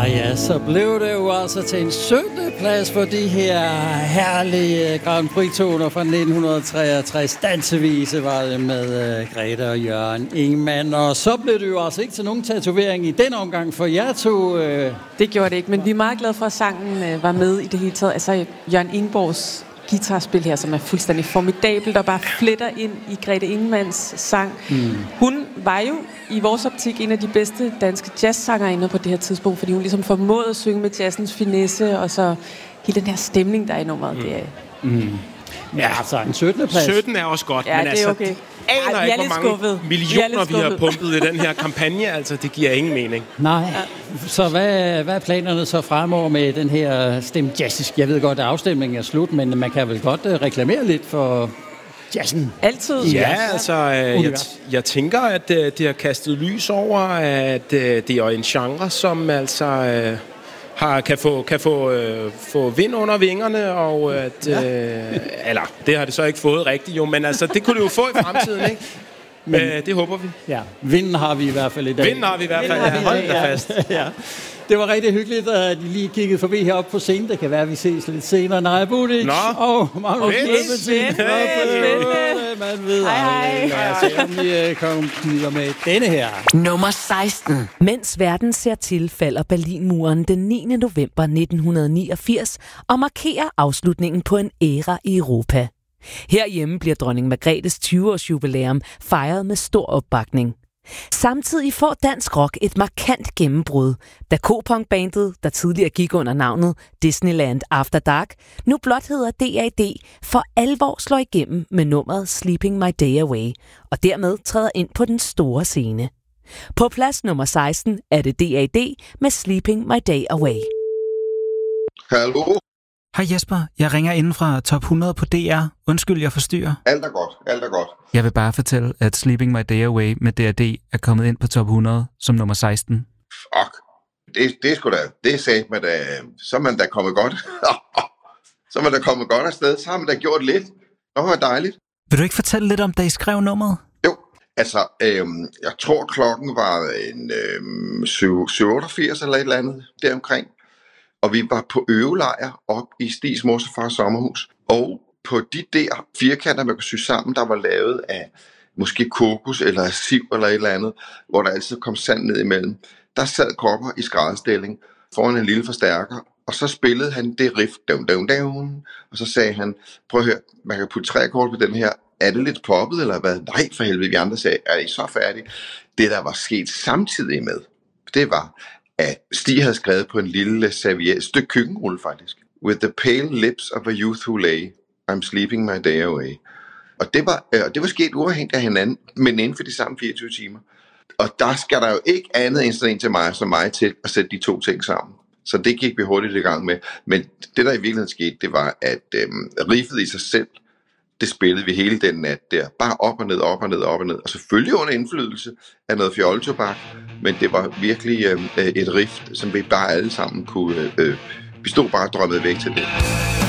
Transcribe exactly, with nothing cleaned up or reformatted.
Ah ja, så blev det jo altså til en syttende plads for de her herlige Grand Prix-toner fra nitten treogtres. Dansevise var det med uh, Grete og Jørgen Ingmann. Og så blev det jo altså ikke til nogen tatovering i den omgang for jer to. Uh... Det gjorde det ikke, men vi er meget glade for, at sangen uh, var med i det hele taget. Altså Jørgen Ingborgs guitarspil her, som er fuldstændig formidabelt og bare fletter ind i Grete Ingemanns sang. Mm. Hun var jo i vores optik en af de bedste danske jazzsangerinder på det her tidspunkt, fordi hun ligesom formåede at synge med jazzens finesse, og så hele den her stemning, der er i nummeret. Mm. Det er... Mm. Ja, altså en syttende plads. sytten er også godt, ja, men det altså, er okay. aner Ej, ikke, hvor mange skuffet. millioner vi, vi har pumpet i den her kampagne. Altså, det giver ingen mening. Nej. Ja. Så hvad, hvad er planerne så fremover med den her stemme jazzisk? Jeg ved godt, at afstemningen er slut, men man kan vel godt uh, reklamere lidt for jazzen? Altid. Ja, altså, øh, jeg, jeg tænker, at øh, det har kastet lys over, at øh, det er en genre, som altså... Øh, Har, kan få, kan få, øh, få vind under vingerne, og at, øh, eller, det har det så ikke fået rigtigt jo, men altså, det kunne det jo få i fremtiden, ikke? Men, øh, det håber vi. Ja, vinden har vi i hvert fald i dag. Vinden har vi i hvert fald, ja, hold da fast. Ja. Det var rigtig hyggeligt, at I lige kiggede forbi heroppe på scenen. Det kan være, at vi ses lidt senere. Naja Budic og Magnus Løbentin. Man ved aldrig. Lad os se, om I kommer med denne her. Nummer seksten. Mens verden ser til, falder Berlinmuren den niende november nitten niogfirs og markerer afslutningen på en æra i Europa. Herhjemme bliver dronning Margrethes tyve-års jubilæum fejret med stor opbakning. Samtidig får dansk rock et markant gennembrud, da K-punk-bandet, der tidligere gik under navnet Disneyland After Dark, nu blot hedder D A D, for alvor slår igennem med nummeret Sleeping My Day Away, og dermed træder ind på den store scene. På plads nummer seksten er det D A D med Sleeping My Day Away. Hallo? Hej Jesper, jeg ringer inden fra Top hundrede på D R. Undskyld, jeg forstyrrer. Alt er godt, alt er godt. Jeg vil bare fortælle, at Sleeping My Day Away med D A D er kommet ind på Top hundrede som nummer seksten. Fuck, det, det er sgu da, det sagde man da, så er man da kommet godt. så er man da kommet godt afsted, så har man da gjort lidt. Det var dejligt. Vil du ikke fortælle lidt om, da I skrev nummeret? Jo, altså, øhm, jeg tror klokken var en øhm, syv otteogfirs eller et eller andet deromkring. Og vi var på øvelejr op i Stigs mors og fars sommerhus. Og på de der firkanter, man kunne sy sammen, der var lavet af måske kokos eller siv eller et eller andet, hvor der altid kom sand ned imellem, der sad Kopper i skrædderstilling foran en lille forstærker, og så spillede han det riff, down, down, down, og så sagde han, prøv at høre, man kan putte tre akkord på den her, er det lidt poppet eller hvad? Nej, for helvede, vi andre sagde, er I så færdige? Det, der var sket samtidig med, det var, at Stig havde skrevet på en lille serviet, et stykke køkkenrulle faktisk. With the pale lips of a youth who lay, I'm sleeping my day away. Og det var, øh, det var sket uafhængigt af hinanden, men inden for de samme fireogtyve timer. Og der skal der jo ikke andet end sådan en til mig, som mig til at sætte de to ting sammen. Så det gik vi hurtigt i gang med. Men det, der i virkeligheden skete, det var, at øh, riffet i sig selv, det spillede vi hele den nat der. Bare op og ned, op og ned, op og ned. Og selvfølgelig under indflydelse af noget fjolletobak. Men det var virkelig øh, et riff, som vi bare alle sammen kunne... Øh, vi stod bare og drømmede væk til det.